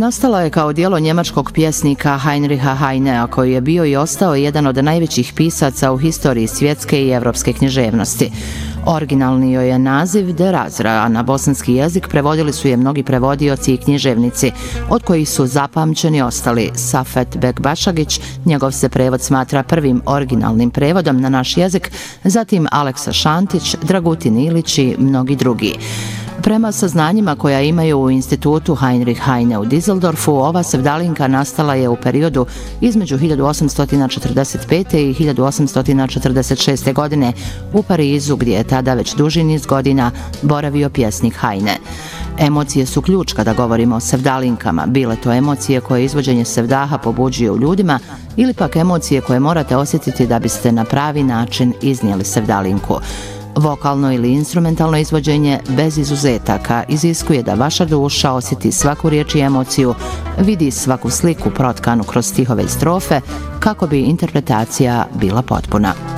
Nastala je kao djelo njemačkog pjesnika Heinricha Heinea, koji je bio i ostao jedan od najvećih pisaca u historiji svjetske i evropske književnosti. Originalni joj je naziv Der Azra, a na bosanski jezik prevodili su je mnogi prevodioci i književnici, od kojih su zapamćeni ostali Safet Bekbašagić, njegov se prevod smatra prvim originalnim prevodom na naš jezik, zatim Aleksa Šantić, Dragutin Ilić i mnogi drugi. Prema saznanjima koja imaju u institutu Heinrich Heine u Düsseldorfu, ova sevdalinka nastala je u periodu između 1845. i 1846. godine u Parizu, gdje je tada već duži niz godina boravio pjesnik Heine. Emocije su ključ kada govorimo o sevdalinkama, bile to emocije koje izvođenje sevdaha pobuđuje u ljudima ili pak emocije koje morate osjetiti da biste na pravi način iznijeli sevdalinku. Vokalno ili instrumentalno izvođenje bez izuzetaka iziskuje da vaša duša osjeti svaku riječ i emociju, vidi svaku sliku protkanu kroz stihove i strofe kako bi interpretacija bila potpuna.